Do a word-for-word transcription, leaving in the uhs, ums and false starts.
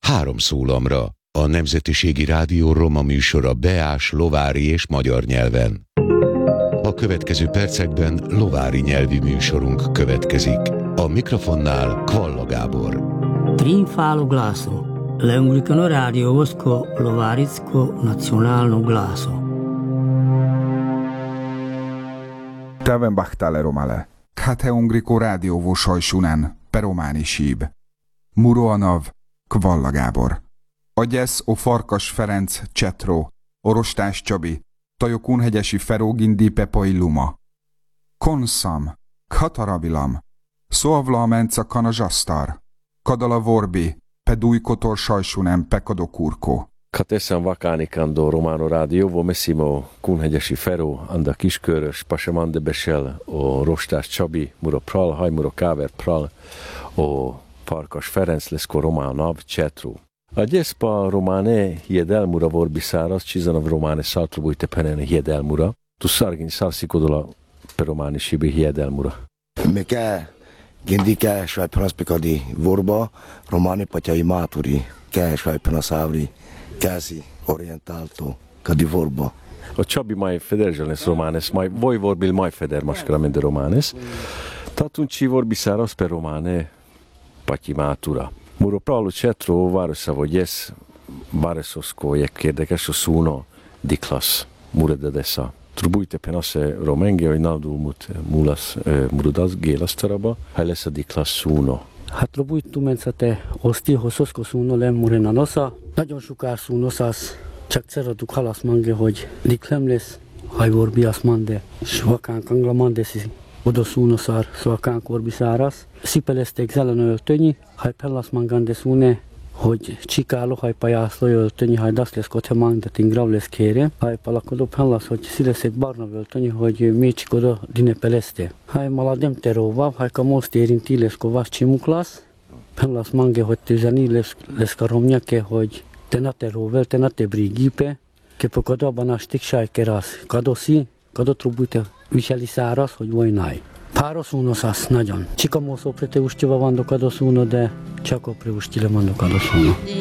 három szólamra. A Nemzetiségi Rádió roma műsora beás, lovári és magyar nyelven. A következő percekben lovári nyelvi műsorunk következik. A mikrofonnál Kvalla Gábor. Trinfalo glaso. L'anglicano radio vosko lovaricko nacionalno glaso. Teven bahtale romale. Kate ungriko rádióvó sajsunen, perománi síb. Muroanav, Kvalla Gábor. Agyesz o Farkas Ferenc Csetro, Orostás Csabi, Tajokunhegyesi Ferógindi Pepai Luma. Konszam, Katarabilam, Szóvla Menca Kanazsasztar, Kadala Vorbi, Pedúj Kotor Sajsunem Pekadokurko. Kateszem vakánikandó Romano Rádióvó Messimo Kunhegyesi Feró, Anda Kiskörös, Pasamande Besel, o Rostás Csabi, Muro Pral, Hajmuro Káver Pral, o Farkas Ferenc Leszko Románav Csetro. A gyeszpa románe hiedelmura vorbiszáraz, csizanav románe szaltrobújte penene hiedelmura, tu szargin szarszikodola perománi sibi hiedelmura. Mikä gendika svajpenaspikadi vorba, románe patyai máturi, ke svajpenaszávri, käsi orientáltó, kadi vorba. A Csabi mai federzsanes románes, mai voi vorbil mai feder mascaramende románes, tatunci vorbiszáraz per románe patyi mátura. Muro Pralu Csetro városava gyesz, várososzko jek érdekes a szúna diklas murededesa. Trubujte penase romenge, hogy nadulmut mulas murudas gélasztaraba, ha lesz a diklas szúna. Hát trubujtu mencate oszti hosszoszko szúna le murenanosa. Nagyon sokár szúnoszász, csak ceraduk halasz mange, hogy diklem lesz, hajvor biasz mande, svakán kangla mandeszi. Oda szúnoszár, svakán korbiszárasz. Szipelezték zelen öltönyi, haj pellasz mangande szúne, hogy csikáló, haj pajászló öltönyi, haj dasz lesz kothe mangda tingrav lesz kére. Haj palakodó pellasz, hogy szileszek barna öltönyi, hogy mécsikoda dine pelezte. Haj maladem teróva, haj ka most érinti lesz kovás csimuklász. Pellasz mange, hogy tüzeni lesz, lesz karomnyake, hogy te na teróvel, te na te brigipe. Kepo kada banastik sajkerász, kadoszi, kada trubujte viseli száraz, hogy vojnaj. Páros unoszász nagyon. Csikamószó prete ustjava vandok adoszúno, de csak a pre ustile mandok adoszúno.